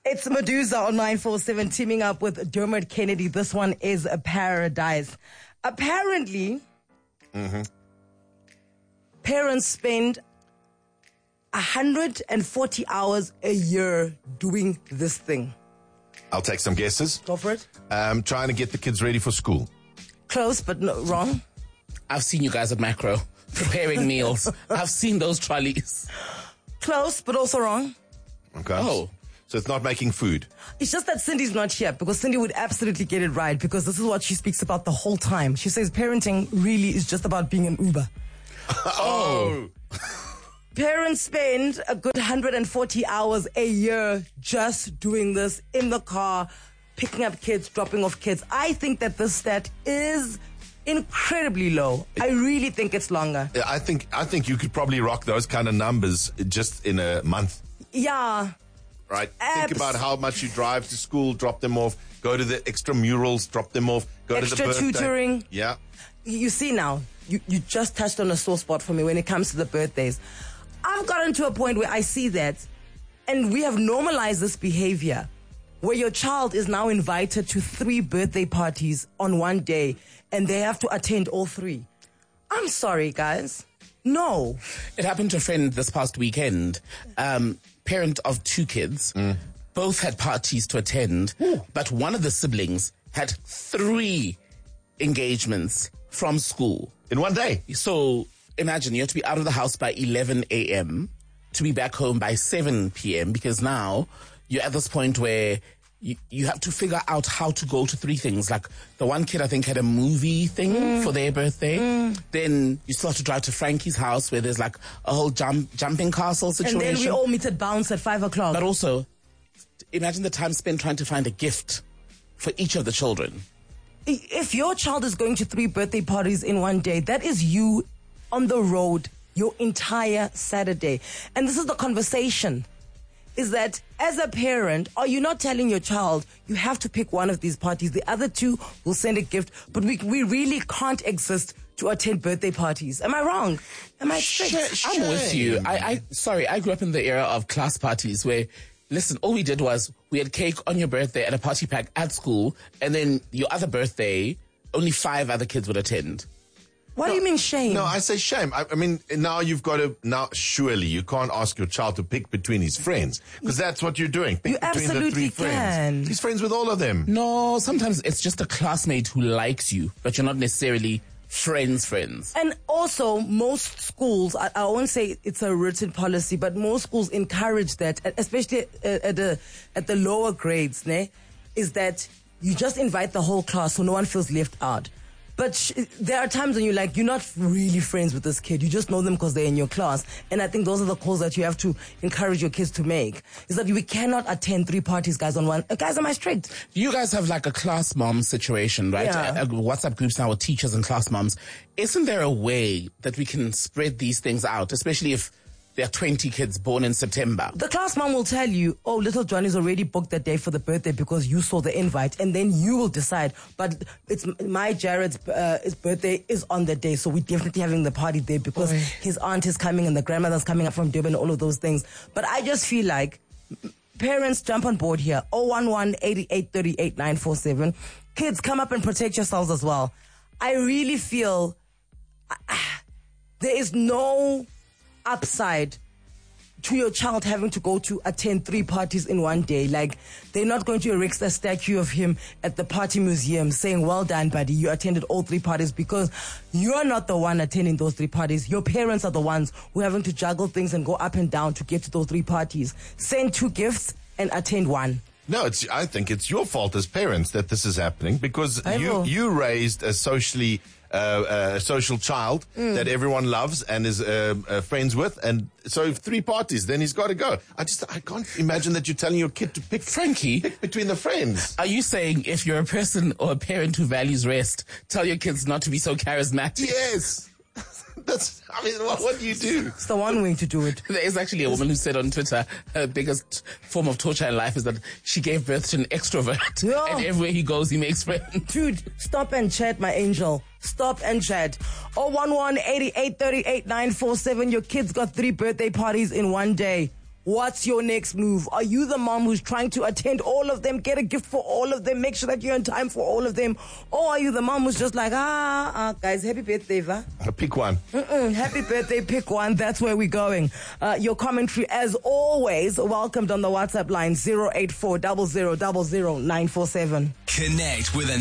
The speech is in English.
It's Medusa on 947 teaming up with Dermot Kennedy. This one is a paradise. Apparently, parents spend 140 hours a year doing this thing. I'll take some guesses. Go for it. Trying to get the kids ready for school. Close, but no, wrong. I've seen you guys at Macro preparing meals. I've seen those trolleys. Close, but also wrong. Okay. Oh. So it's not making food. It's just that Cindy's not here because Cindy would absolutely get it right because this is what she speaks about the whole time. She says parenting really is just about being an Uber. Oh. Parents spend a good 140 hours a year just doing this in the car, picking up kids, dropping off kids. I think that this stat is incredibly low. I really think it's longer. I think you could probably rock those kind of numbers just in a month. Yeah. Right? Think about how much you drive to school, drop them off, go to the extra murals, drop them off, go Extra to the birthday. tutoring. Yeah. You see now, you just touched on a sore spot for me when it comes to the birthdays. I've gotten to a point where I see that, and we have normalized this behavior, where your child is now invited to 3 birthday parties on one day, and they have to attend all 3. I'm sorry, guys. No. It happened to a friend this past weekend. Parent of 2 kids. Both had parties to attend, but one of the siblings had 3 engagements from school. In one day. So imagine you have to be out of the house by 11 a.m. to be back home by 7 p.m. because now you're at this point where you have to figure out how to go to 3 things. Like the one kid, I think, had a movie thing for their birthday. Then you still have to drive to Frankie's house where there's like a whole jumping castle situation. And then we all meet at Bounce at 5 o'clock. But also, imagine the time spent trying to find a gift for each of the children. If your child is going to 3 birthday parties in one day, that is you on the road your entire Saturday. And this is the conversation. Is that as a parent, are you not telling your child you have to pick one of these parties? The other 2 will send a gift, but we really can't exist to attend birthday parties. Am I wrong? Am I strict? I'm with you. I grew up in the era of class parties where, listen, all we did was we had cake on your birthday at a party pack at school, and then your other birthday, only 5 other kids would attend. What do you mean shame? No, I say shame. I mean, now surely you can't ask your child to pick between his friends because that's what you're doing. Pick You between absolutely the 3 friends. can. He's friends with all of them. No, sometimes it's just a classmate who likes you, but you're not necessarily friends. And also, most schools, I won't say it's a written policy, but most schools encourage that, especially at the lower grades, is that you just invite the whole class so no one feels left out. But there are times when you're not really friends with this kid. You just know them because they're in your class. And I think those are the calls that you have to encourage your kids to make. Is that we cannot attend 3 parties, guys, on one. Guys, am I strict? You guys have like a class mom situation, right? Yeah. WhatsApp groups now with teachers and class moms. Isn't there a way that we can spread these things out, especially if there are 20 kids born in September? The class mom will tell you, oh, little Johnny's already booked that day for the birthday because you saw the invite, and then you will decide. But it's my Jared's his birthday is on the day, so we're definitely having the party there because his aunt is coming and the grandmother's coming up from Durban, all of those things. But I just feel like parents jump on board here. 011-8838-947. Kids, come up and protect yourselves as well. I really feel there is no upside to your child having to go to attend 3 parties in one day. Like, they're not going to erect a statue of him at the party museum saying, well done, buddy, you attended all 3 parties, because you're not the one attending those 3 parties. Your parents are the ones who are having to juggle things and go up and down to get to those 3 parties. Send 2 gifts and attend 1. No, I think it's your fault as parents that this is happening because you raised a social child that everyone loves and is friends with, and so 3 parties, then he's got to go. I can't imagine that you're telling your kid to pick between the friends. Are you saying if you're a person or a parent who values rest, tell your kids not to be so charismatic? Yes. What do you do? It's the one way to do it. There is actually a woman who said on Twitter her biggest form of torture in life is that she gave birth to an extrovert. Yeah. And everywhere he goes, he makes friends. Dude, stop and chat, my angel. Stop and chat. 011-8838-947. Your kid's got 3 birthday parties in one day. What's your next move? Are you the mom who's trying to attend all of them, get a gift for all of them, make sure that you're in time for all of them? Or are you the mom who's just like, guys, happy birthday, va? Pick one. Happy birthday, pick one. That's where we're going. Your commentary, as always, welcomed on the WhatsApp line 084 0000 947. Connect with